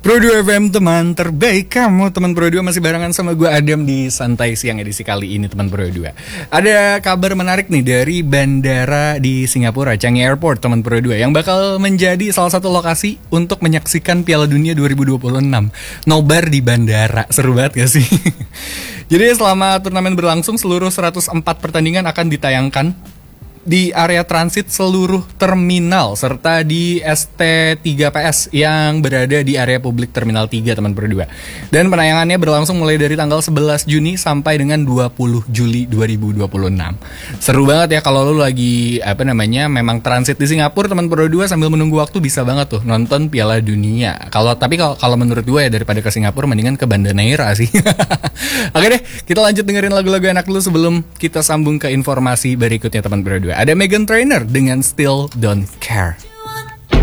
Pro 2 FM, teman terbaik kamu. Teman Pro 2 masih barengan sama gue Adam di Santai Siang edisi kali ini, teman Pro 2. Ada kabar menarik nih dari bandara di Singapura, Changi Airport, teman Pro 2, yang bakal menjadi salah satu lokasi untuk menyaksikan Piala Dunia 2026. Nobar di bandara, seru banget gak sih? Jadi selama turnamen berlangsung, seluruh 104 pertandingan akan ditayangkan di area transit seluruh terminal serta di ST3PS yang berada di area publik Terminal 3, teman berdua. Dan penayangannya berlangsung mulai dari tanggal 11 Juni sampai dengan 20 Juli 2026. Seru banget ya kalau lu lagi memang transit di Singapura, teman berdua, sambil menunggu waktu bisa banget tuh nonton Piala Dunia. Kalau menurut gue ya, daripada ke Singapura mendingan ke Banda Neira sih. Oke deh, kita lanjut dengerin lagu-lagu enak dulu sebelum kita sambung ke informasi berikutnya, teman berdua. Ada Meghan Trainor dengan Still Don't Care.